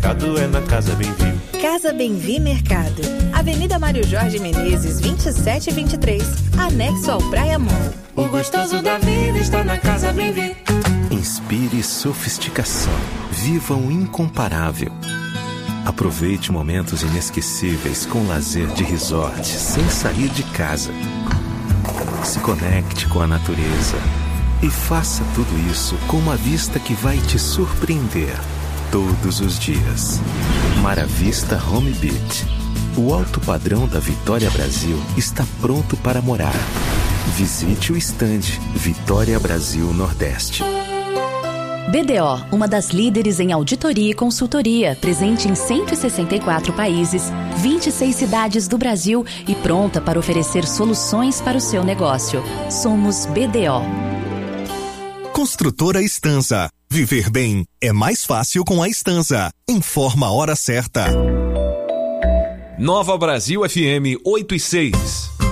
mercado é na Casa Bem-Vi. Casa Bem-Vi Mercado, Avenida Mário Jorge Menezes, 2723, anexo ao Praia Mall. O gostoso da vida está na Casa Bem-Vi. Inspire sofisticação. Viva o incomparável. Aproveite momentos inesquecíveis com lazer de resort, sem sair de casa. Se conecte com a natureza. E faça tudo isso com uma vista que vai te surpreender todos os dias. Mar à Vista Home Beach. O alto padrão da Vitória Brasil está pronto para morar. Visite o estande Vitória Brasil Nordeste. BDO, uma das líderes em auditoria e consultoria, presente em 164 países, 26 cidades do Brasil e pronta para oferecer soluções para o seu negócio. Somos BDO. Construtora Estanza. Viver bem é mais fácil com a Estanza. Informa a hora certa. Nova Brasil FM 8 e 6.